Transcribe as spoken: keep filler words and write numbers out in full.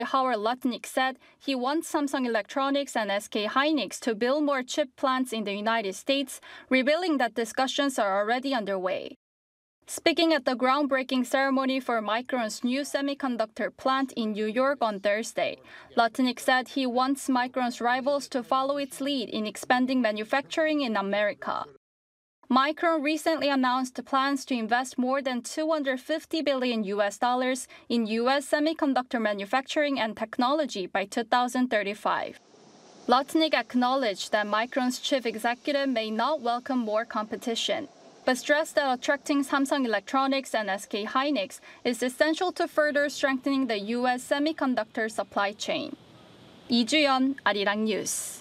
Howard Lutnick said he wants Samsung Electronics and S K Hynix to build more chip plants in the United States, revealing that discussions are already underway. Speaking at the groundbreaking ceremony for Micron's new semiconductor plant in New York on Thursday, Lutnick said he wants Micron's rivals to follow its lead in expanding manufacturing in America. Micron recently announced plans to invest more than two hundred fifty billion U S dollars in U S semiconductor manufacturing and technology by two thousand thirty-five. Lutnick acknowledged that Micron's chief executive may not welcome more competition, but stressed that attracting Samsung Electronics and S K Hynix is essential to further strengthening the U S semiconductor supply chain. 이주연, 아리랑 뉴스.